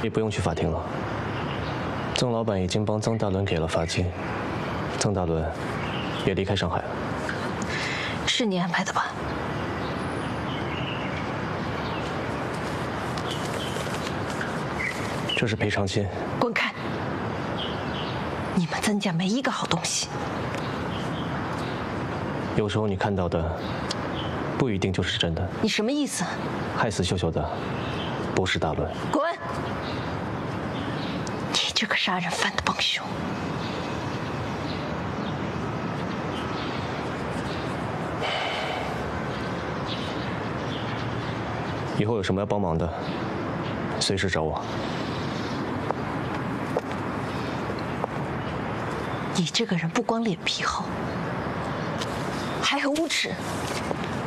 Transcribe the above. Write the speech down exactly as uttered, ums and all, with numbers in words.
你不用去法庭了。曾老板已经帮曾大伦给了罚金，曾大伦也离开上海了。 是你安排的吧？ 这是赔偿金。 滚开！你们曾家没一个好东西。 有时候你看到的不一定就是真的。 你什么意思？ 害死秀秀的不是大伦。 滚！你这个杀人犯的帮凶！ 以后有什么要帮忙的，随时找我。 你这个人不光脸皮厚，还很无耻。